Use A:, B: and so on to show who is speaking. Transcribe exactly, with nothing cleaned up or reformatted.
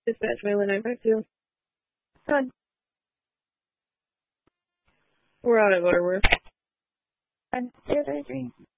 A: Dispatch Mail nine five two. Done. We're out of order. We're
B: One, two, three, three.